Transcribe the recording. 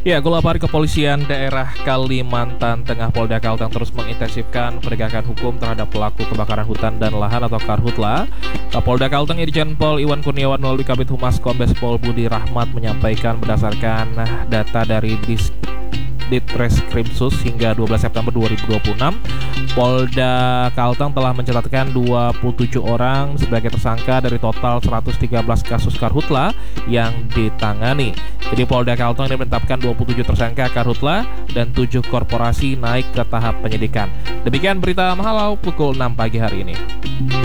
Ya, Golapari Kepolisian Daerah Kalimantan Tengah Polda Kalteng terus mengintensifkan penegakan hukum terhadap pelaku kebakaran hutan dan lahan atau Karhutla. Kapolda Kalteng Irjen Pol Iwan Kurniawan melalui Kabid Humas Kombes Pol Budi Rahmat menyampaikan berdasarkan data dari Ditreskrimsus hingga 12 September 2026, Polda Kalteng telah mencatatkan 27 orang sebagai tersangka dari total 113 kasus Karhutla yang ditangani. Jadi Polda Kalteng menetapkan 27 tersangka Karhutla dan 7 korporasi naik ke tahap penyidikan. Demikian berita Mahalau pukul 6 pagi hari ini.